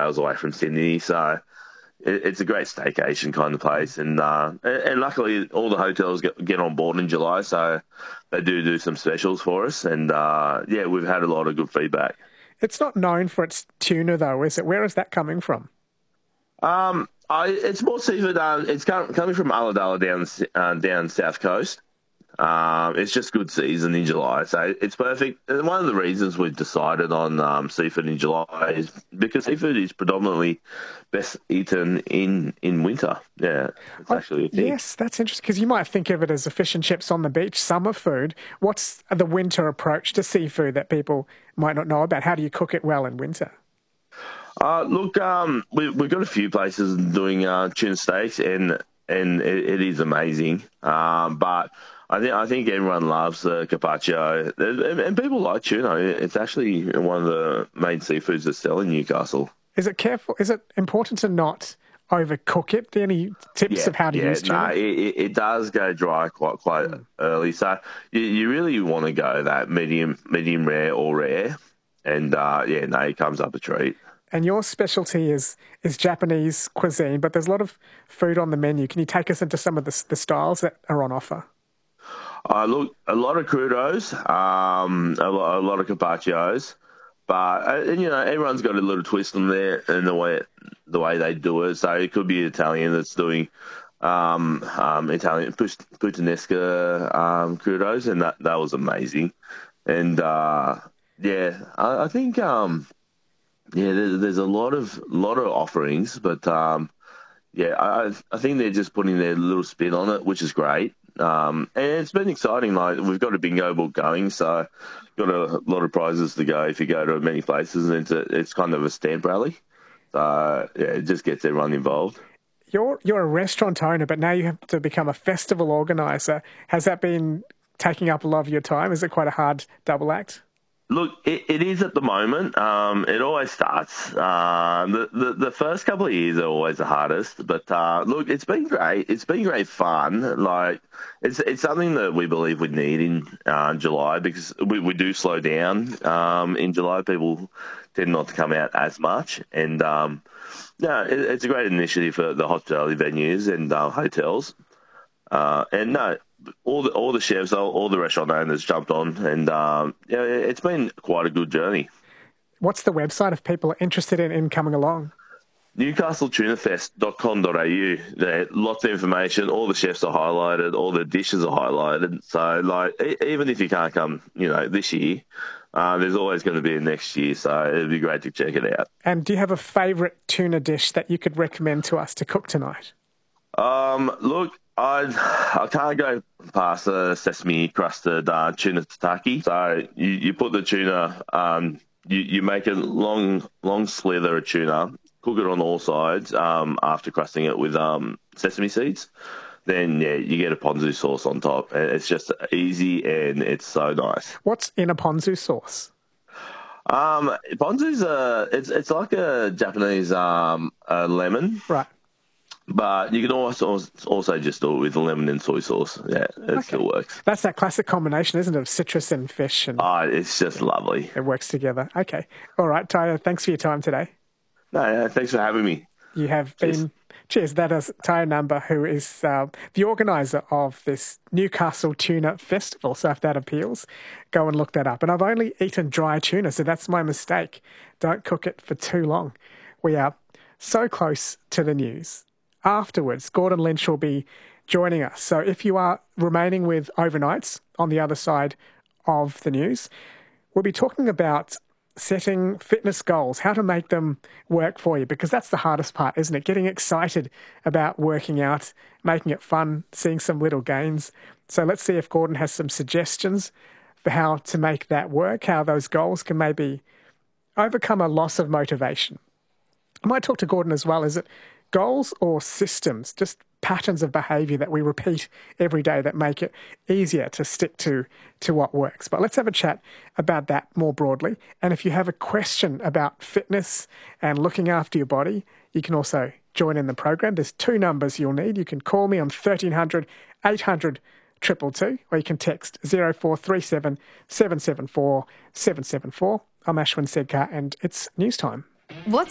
hours away from Sydney, so it's a great staycation kind of place. And luckily, all the hotels get on board in July, so they do some specials for us. And we've had a lot of good feedback. It's not known for its tuna, though, is it? Where is that coming from? It's more seafood. It's coming from Ulladulla down South Coast. It's just good season in July, so it's perfect. And one of the reasons we've decided on seafood in July is because seafood is predominantly best eaten in winter. Yeah, it's actually a thing. Yes, that's interesting, because you might think of it as a fish and chips on the beach, summer food. What's the winter approach to seafood that people might not know about? How do you cook it well in winter? Look, we've got a few places doing tuna steaks, and it is amazing. But I think everyone loves the carpaccio, and people like tuna. It's actually one of the main seafoods that sell in Newcastle. Is it important to not overcook it? Any tips of how to use tuna? No, it does go dry quite early. So you really want to go that medium rare or rare, and it comes up a treat. And your specialty is Japanese cuisine, but there's a lot of food on the menu. Can you take us into some of the styles that are on offer? Look, a lot of crudos, a lot of carpaccios, but everyone's got a little twist in there in the way they do it. So it could be Italian that's doing Italian puttanesca crudos, and that was amazing. And I think there's a lot of offerings, but I think they're just putting their little spin on it, which is great. And it's been exciting. Like, we've got a bingo book going, so got a lot of prizes to go if you go to many places. And it's kind of a stamp rally. So it just gets everyone involved. You're a restaurant owner, but now you have to become a festival organizer. Has that been taking up a lot of your time? Is it quite a hard double act? Look, it is at the moment. It always starts. The first couple of years are always the hardest, but look, it's been great. It's been great fun. Like, it's something that we believe we need in July, because we do slow down in July. People tend not to come out as much, and it's a great initiative for the hospitality venues and hotels. All the chefs, all the restaurant owners jumped on, and it's been quite a good journey. What's the website if people are interested in coming along? NewcastleTunaFest.com.au. There lots of information. All the chefs are highlighted. All the dishes are highlighted. So, like, even if you can't come, this year, there's always going to be a next year. So it'd be great to check it out. And do you have a favourite tuna dish that you could recommend to us to cook tonight? Look, I can't go past the sesame crusted tuna tataki. So you put the tuna, you make a long slither of tuna, cook it on all sides after crusting it with sesame seeds. Then you get a ponzu sauce on top. It's just easy and it's so nice. What's in a ponzu sauce? Ponzu's it's like a Japanese lemon, right? But you can also just do it with lemon and soy sauce. Yeah, it still works. That's that classic combination, isn't it, of citrus and fish? It's just lovely. It works together. Okay. All right, Tyler, thanks for your time today. No, thanks for having me. You have been... Cheers. That is Tyler Number, who is the organiser of this Newcastle Tuna Festival. So if that appeals, go and look that up. And I've only eaten dry tuna, so that's my mistake. Don't cook it for too long. We are so close to the news. Afterwards, Gordon Lynch will be joining us. So if you are remaining with overnights on the other side of the news, we'll be talking about setting fitness goals, how to make them work for you, because that's the hardest part, isn't it? Getting excited about working out, making it fun, seeing some little gains. So let's see if Gordon has some suggestions for how to make that work, how those goals can maybe overcome a loss of motivation. I might talk to Gordon as well. Is it goals or systems, just patterns of behaviour that we repeat every day that make it easier to stick to what works? But let's have a chat about that more broadly. And if you have a question about fitness and looking after your body, you can also join in the program. There's two numbers you'll need. You can call me on 1300 800 222, or you can text 0437 774 774. I'm Ashwin Sedkar, and it's news time. What's